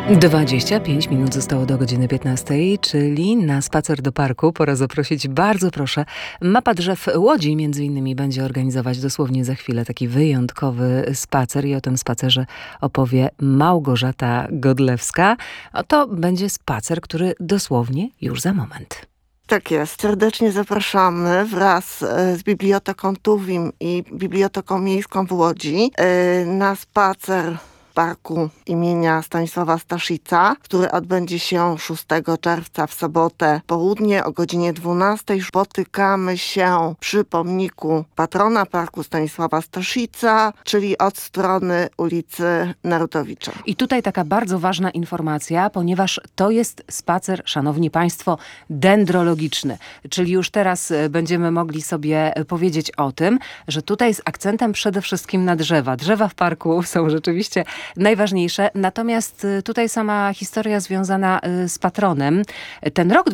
25 minut zostało do godziny 15, czyli na spacer do parku pora zaprosić, bardzo proszę. Mapa Drzew Łodzi między innymi będzie organizować dosłownie za chwilę taki wyjątkowy spacer i o tym spacerze opowie Małgorzata Godlewska. To będzie spacer, który dosłownie już za moment. Tak jest. Serdecznie zapraszamy wraz z Biblioteką Tuwim i Biblioteką Miejską w Łodzi na spacer parku imienia Stanisława Staszica, który odbędzie się 6 czerwca w sobotę południe o godzinie 12. Spotykamy się przy pomniku patrona parku Stanisława Staszica, czyli od strony ulicy Narutowicza. I tutaj taka bardzo ważna informacja, ponieważ to jest spacer, szanowni państwo, dendrologiczny. Czyli już teraz będziemy mogli sobie powiedzieć o tym, że tutaj z akcentem przede wszystkim na drzewa. Drzewa w parku są rzeczywiście najważniejsze. Natomiast tutaj sama historia związana z patronem. Ten rok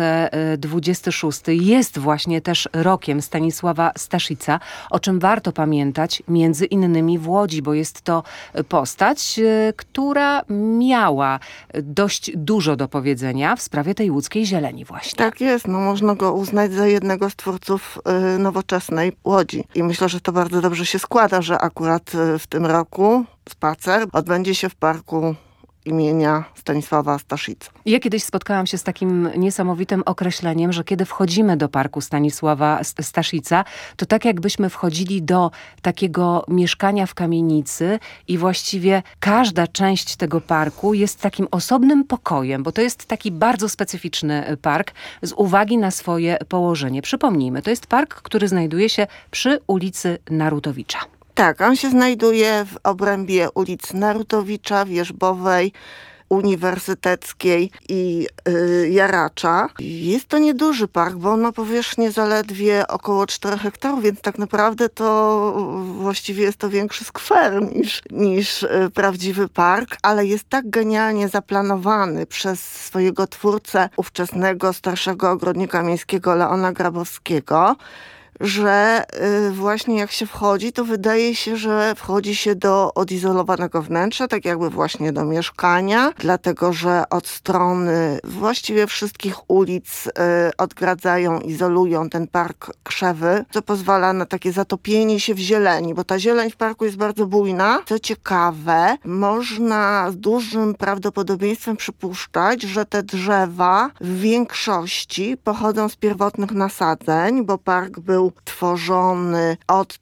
2026 jest właśnie też rokiem Stanisława Staszica, o czym warto pamiętać między innymi w Łodzi, bo jest to postać, która miała dość dużo do powiedzenia w sprawie tej łódzkiej zieleni właśnie. Tak jest, można go uznać za jednego z twórców nowoczesnej Łodzi. I myślę, że to bardzo dobrze się składa, że akurat w tym roku spacer odbędzie się w parku imienia Stanisława Staszica. Ja kiedyś spotkałam się z takim niesamowitym określeniem, że kiedy wchodzimy do parku Stanisława Staszica, to tak jakbyśmy wchodzili do takiego mieszkania w kamienicy i właściwie każda część tego parku jest takim osobnym pokojem, bo to jest taki bardzo specyficzny park z uwagi na swoje położenie. Przypomnijmy, to jest park, który znajduje się przy ulicy Narutowicza. Tak, on się znajduje w obrębie ulic Narutowicza, Wierzbowej, Uniwersyteckiej i Jaracza. Jest to nieduży park, bo on ma powierzchnię zaledwie około 4 hektarów, więc tak naprawdę to właściwie jest to większy skwer niż prawdziwy park, ale jest tak genialnie zaplanowany przez swojego twórcę, ówczesnego starszego ogrodnika miejskiego Leona Grabowskiego, że właśnie jak się wchodzi, to wydaje się, że wchodzi się do odizolowanego wnętrza, tak jakby właśnie do mieszkania, dlatego że od strony właściwie wszystkich ulic odgradzają, izolują ten park krzewy, co pozwala na takie zatopienie się w zieleni, bo ta zieleń w parku jest bardzo bujna. Co ciekawe, można z dużym prawdopodobieństwem przypuszczać, że te drzewa w większości pochodzą z pierwotnych nasadzeń, bo park był tworzony od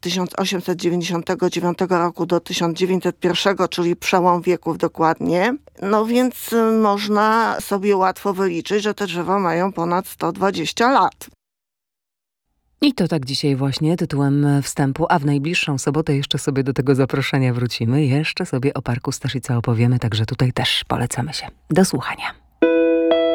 1899 roku do 1901, czyli przełom wieków dokładnie. Więc można sobie łatwo wyliczyć, że te drzewa mają ponad 120 lat. I to tak dzisiaj właśnie tytułem wstępu, a w najbliższą sobotę jeszcze sobie do tego zaproszenia wrócimy. Jeszcze sobie o parku Staszica opowiemy, także tutaj też polecamy się. Do słuchania.